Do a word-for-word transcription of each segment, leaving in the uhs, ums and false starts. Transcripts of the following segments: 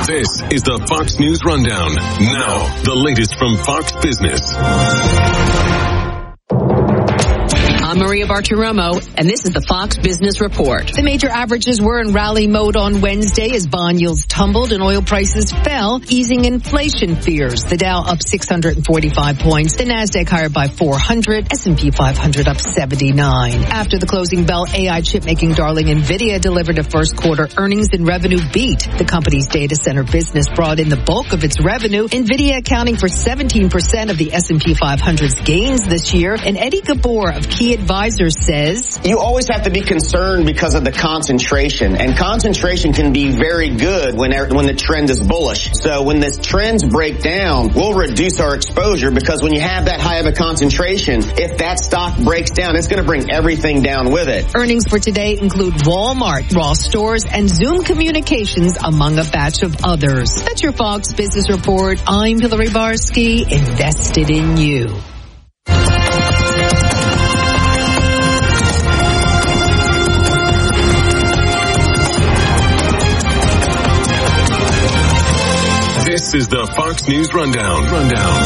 This is the Fox News Rundown. Now, the latest from Fox Business. I'm Maria Bartiromo, and this is the Fox Business Report. The major averages were in rally mode on Wednesday as bond yields tumbled and oil prices fell, easing inflation fears. The Dow up six hundred forty-five points, the Nasdaq higher by four hundred, S and P five hundred up seventy-nine. After the closing bell, A I chip-making darling NVIDIA delivered a first quarter earnings and revenue beat. The company's data center business brought in the bulk of its revenue, NVIDIA accounting for seventeen percent of the S and P five hundred's gains this year. And Eddie Gabor of Key Advisor says, you always have to be concerned because of the concentration, and concentration can be very good when when the trend is bullish. So when the trends break down, we'll reduce our exposure, because when you have that high of a concentration, if that stock breaks down, it's going to bring everything down with it. Earnings for today include Walmart, Ross Stores, and Zoom Communications, among a batch of others. That's your Fox Business Report. I'm Hillary Barsky, invested in you. This is the Fox News Rundown. Rundown.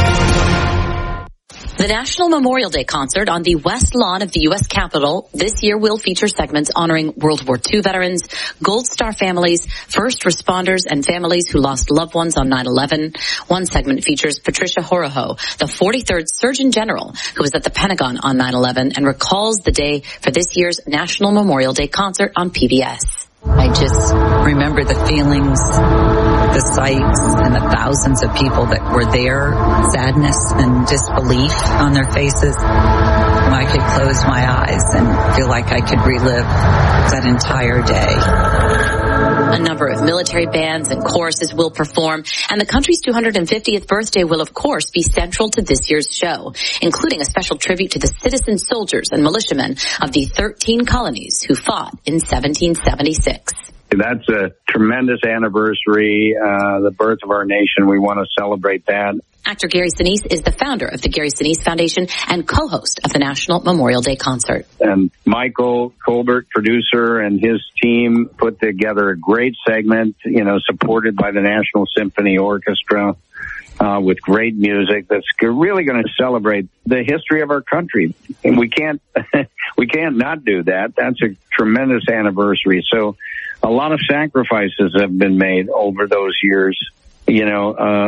The National Memorial Day concert on the West Lawn of the U S Capitol this year will feature segments honoring World War Two veterans, Gold Star families, first responders, and families who lost loved ones on nine eleven. One segment features Patricia Horoho, the forty-third Surgeon General who was at the Pentagon on nine eleven, and recalls the day for this year's National Memorial Day concert on P B S. I just remember the feelings, the sights, and the thousands of people that were there, sadness and disbelief on their faces. I could close my eyes and feel like I could relive that entire day. A number of military bands and choruses will perform, and the country's two hundred fiftieth birthday will, of course, be central to this year's show, including a special tribute to the citizen soldiers and militiamen of the thirteen colonies who fought in seventeen seventy-six. That's a tremendous anniversary, uh, the birth of our nation. We want to celebrate that. Actor Gary Sinise is the founder of the Gary Sinise Foundation and co-host of the National Memorial Day Concert. And Michael Colbert, producer, and his team put together a great segment, you know, supported by the National Symphony Orchestra, uh, with great music that's really going to celebrate the history of our country. And we can't, we can't not do that. That's a tremendous anniversary. So a lot of sacrifices have been made over those years, you know, uh,